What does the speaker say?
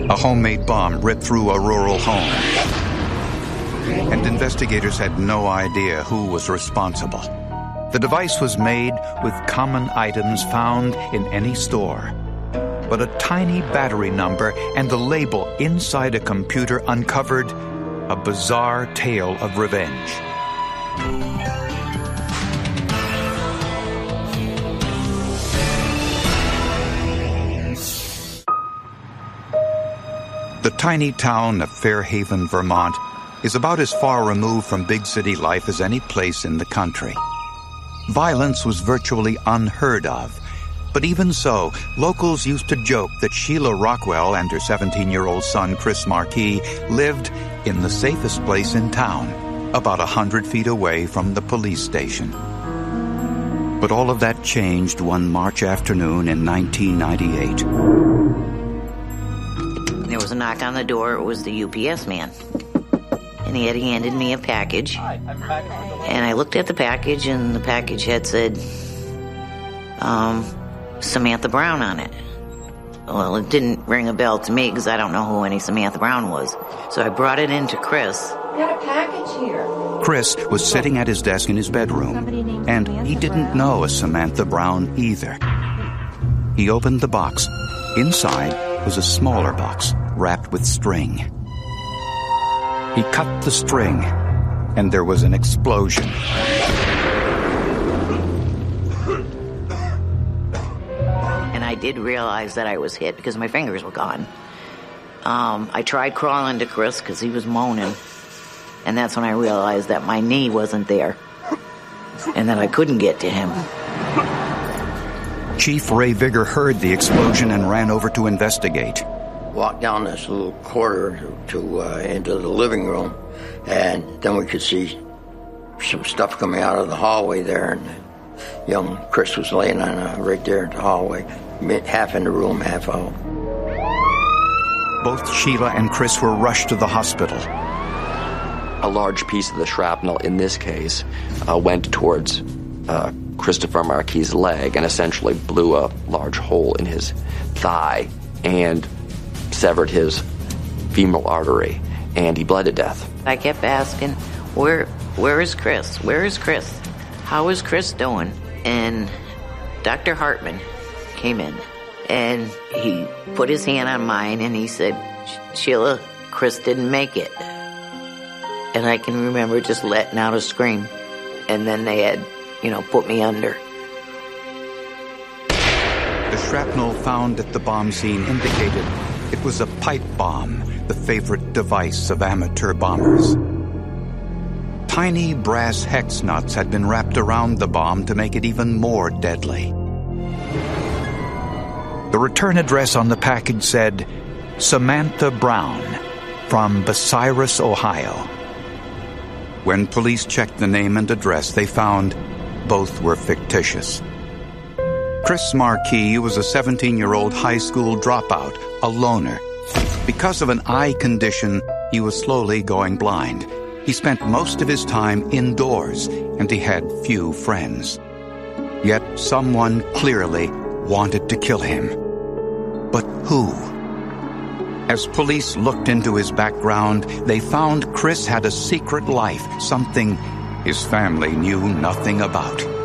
A homemade bomb ripped through a rural home. And investigators had no idea who was responsible. The device was made with common items found in any store. But a tiny battery number and the label inside a computer uncovered a bizarre tale of revenge. The tiny town of Fairhaven, Vermont, is about as far removed from big city life as any place in the country. Violence was virtually unheard of. But even so, locals used to joke that Sheila Rockwell and her 17-year-old son, Chris Marquis, lived in the safest place in town, about 100 feet away from the police station. But all of that changed one March afternoon in 1998. There was a knock on the door. It was the UPS man. And he had handed me a package. And I looked at the package, and the package had said, Samantha Brown on it. Well, it didn't ring a bell to me because I don't know who any Samantha Brown was. So I brought it in to Chris. We got a package here. Chris was sitting at his desk in his bedroom, and he didn't know a Samantha Brown either. He opened the box. Inside was a smaller box wrapped with string. He cut the string, and there was an explosion. And I did realize that I was hit because my fingers were gone. I tried crawling to Chris because he was moaning. And that's when I realized that my knee wasn't there. And that I couldn't get to him. Chief Ray Vigor heard the explosion and ran over to investigate. Walked down this little corridor to into the living room, and then we could see some stuff coming out of the hallway there, and young Chris was laying on right there in the hallway, half in the room, half out. Both Sheila and Chris were rushed to the hospital. A large piece of the shrapnel in this case went towards Christopher Marquis' leg and essentially blew a large hole in his thigh and severed his femoral artery, and he bled to death. I kept asking, where is Chris? Where is Chris? How is Chris doing? And Dr. Hartman came in, and he put his hand on mine, and he said, Sheila, Chris didn't make it. And I can remember just letting out a scream, and then they had, put me under. The shrapnel found at the bomb scene indicated it was a pipe bomb, the favorite device of amateur bombers. Tiny brass hex nuts had been wrapped around the bomb to make it even more deadly. The return address on the package said, Samantha Brown, from Bucyrus, Ohio. When police checked the name and address, they found both were fictitious. Chris Marquis was a 17-year-old high school dropout, a loner. Because of an eye condition, he was slowly going blind. He spent most of his time indoors, and he had few friends. Yet someone clearly wanted to kill him. But who? As police looked into his background, they found Chris had a secret life, something his family knew nothing about.